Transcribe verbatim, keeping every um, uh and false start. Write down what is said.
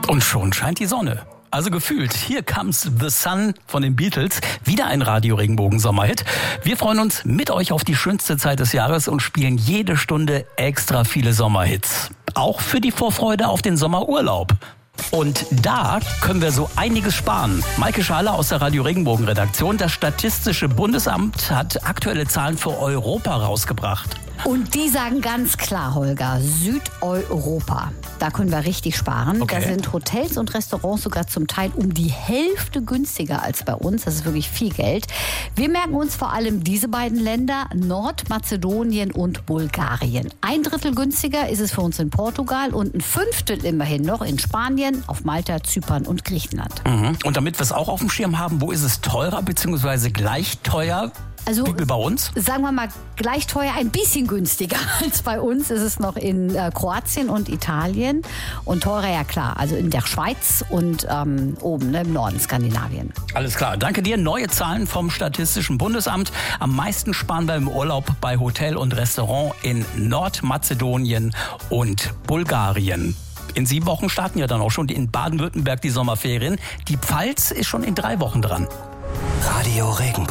Und schon scheint die Sonne. Also gefühlt, hier comes the sun von den Beatles. Wieder ein Radio-Regenbogen-Sommerhit. Wir freuen uns mit euch auf die schönste Zeit des Jahres und spielen jede Stunde extra viele Sommerhits. Auch für die Vorfreude auf den Sommerurlaub. Und da können wir so einiges sparen. Maike Schaler aus der Radio-Regenbogen-Redaktion. Das Statistische Bundesamt hat aktuelle Zahlen für Europa rausgebracht. Und die sagen ganz klar, Holger, Südeuropa. Da können wir richtig sparen. Okay. Da sind Hotels und Restaurants sogar zum Teil um die Hälfte günstiger als bei uns. Das ist wirklich viel Geld. Wir merken uns vor allem diese beiden Länder, Nordmazedonien und Bulgarien. Ein Drittel günstiger ist es für uns in Portugal und ein Fünftel immerhin noch in Spanien, auf Malta, Zypern und Griechenland. Mhm. Und damit wir es auch auf dem Schirm haben, wo ist es teurer bzw. gleich teuer? Also, wie bei uns? Sagen wir mal, gleich teuer, ein bisschen günstiger als bei uns ist es noch in äh, Kroatien und Italien. Und teurer, ja klar, also in der Schweiz und ähm, oben ne, im Norden Skandinavien. Alles klar, danke dir. Neue Zahlen vom Statistischen Bundesamt. Am meisten sparen wir im Urlaub bei Hotel und Restaurant in Nordmazedonien und Bulgarien. In sieben Wochen starten ja dann auch schon in Baden-Württemberg die Sommerferien. Die Pfalz ist schon in drei Wochen dran. Radio Regenbogen.